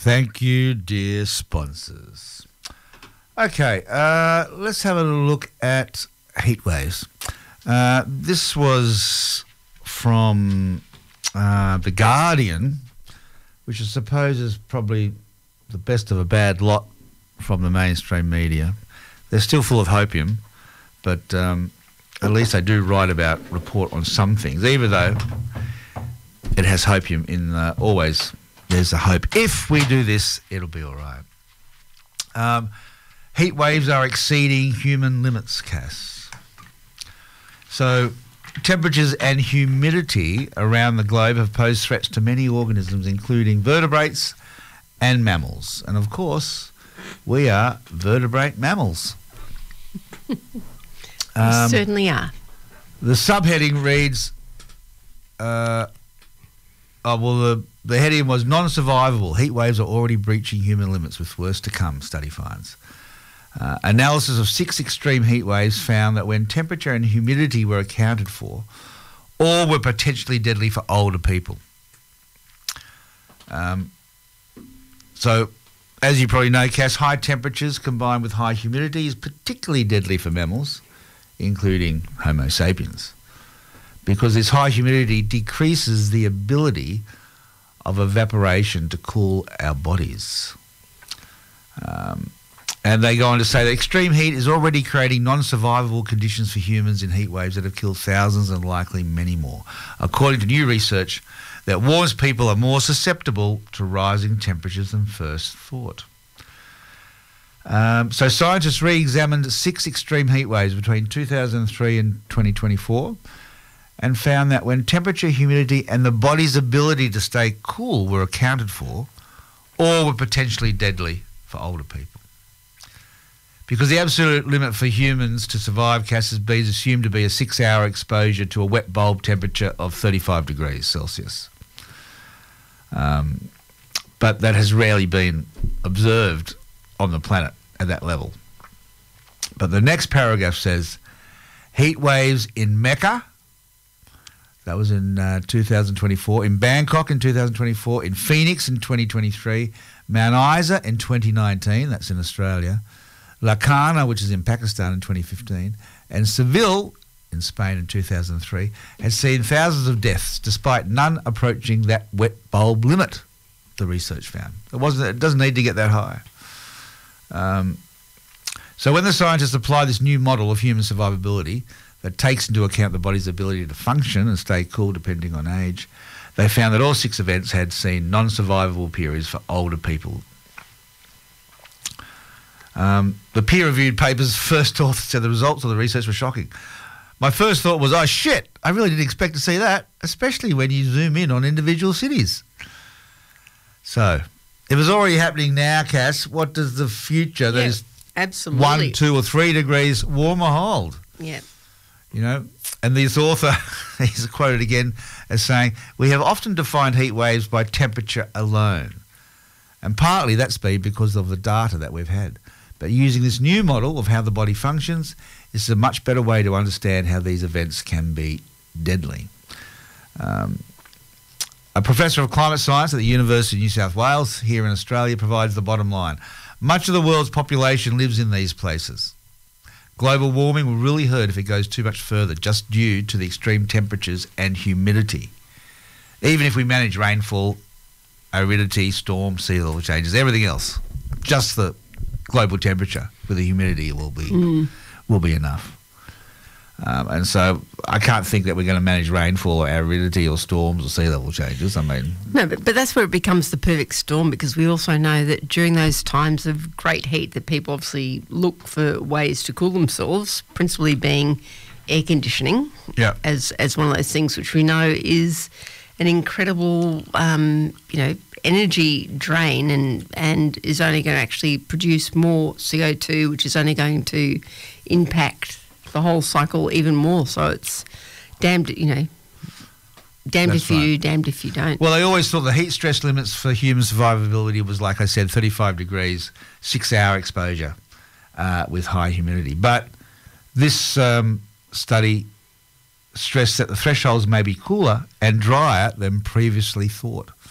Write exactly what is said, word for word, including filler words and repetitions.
Thank you, dear sponsors. Okay, uh, let's have a look at heat waves. Uh, this was from uh, The Guardian, which I suppose is probably the best of a bad lot from the mainstream media. They're still full of hopium, but um, at least they do write about, report on some things, even though it has hopium in uh, always. There's a hope. If we do this, it'll be all right. Um, heat waves are exceeding human limits, Cass. So temperatures and humidity around the globe have posed threats to many organisms, including vertebrates and mammals. And, of course, we are vertebrate mammals. um, we certainly are. The subheading reads, uh, oh, well, the, the heading was non-survivable. Heat waves are already breaching human limits with worse to come, study finds. Uh, analysis of six extreme heat waves found that when temperature and humidity were accounted for, all were potentially deadly for older people. Um, so, as you probably know, Cass, high temperatures combined with high humidity is particularly deadly for mammals, including Homo sapiens, because this high humidity decreases the ability of evaporation to cool our bodies. Um, and they go on to say that extreme heat is already creating non-survivable conditions for humans in heat waves that have killed thousands and likely many more, according to new research that warns people are more susceptible to rising temperatures than first thought. Um, so scientists re-examined six extreme heat waves between two thousand three and twenty twenty-four and found that when temperature, humidity and the body's ability to stay cool were accounted for, all were potentially deadly for older people. Because the absolute limit for humans to survive, Cass, has been assumed to be a six-hour exposure to a wet bulb temperature of thirty-five degrees Celsius. Um, but that has rarely been observed on the planet at that level. But the next paragraph says, heat waves in Mecca, that was in uh, two thousand twenty-four, in Bangkok in two thousand twenty-four, in Phoenix in twenty twenty-three, Mount Isa in twenty nineteen, that's in Australia, Lakhana, which is in Pakistan in twenty fifteen, and Seville in Spain in two thousand three, has seen thousands of deaths despite none approaching that wet bulb limit, the research found. It, wasn't, it doesn't need to get that high. Um, so when the scientists apply this new model of human survivability that takes into account the body's ability to function and stay cool depending on age, they found that all six events had seen non-survivable periods for older people. Um, the peer-reviewed paper's first author said the results of the research were shocking. My first thought was, oh shit, I really didn't expect to see that, especially when you zoom in on individual cities. So, if it's already happening now, Cass, what does the future, Yeah, those absolutely. one, two or three degrees warmer hold? Yeah. You know, and this author, he's quoted again as saying, we have often defined heat waves by temperature alone. And partly that's been because of the data that we've had. But using this new model of how the body functions, this is a much better way to understand how these events can be deadly. Um, a professor of climate science at the University of New South Wales here in Australia provides the bottom line. Much of the world's population lives in these places. Global warming will really hurt if it goes too much further, just due to the extreme temperatures and humidity. Even if we manage rainfall, aridity, storm, sea level changes, everything else, just the global temperature with the humidity will be mm. will be enough. Um, and so I can't think that we're going to manage rainfall or aridity or storms or sea level changes. I mean... No, but, but that's where it becomes the perfect storm, because we also know that during those times of great heat that people obviously look for ways to cool themselves, principally being air conditioning, yeah. as, as one of those things which we know is an incredible, um, you know, energy drain and, and is only going to actually produce more C O two, which is only going to impact the whole cycle even more. So it's damned, you know, damned That's if you, right. damned if you don't. Well, I always thought the heat stress limits for human survivability was, like I said, thirty-five degrees, six-hour exposure uh, with high humidity. But this um, study stressed that the thresholds may be cooler and drier than previously thought.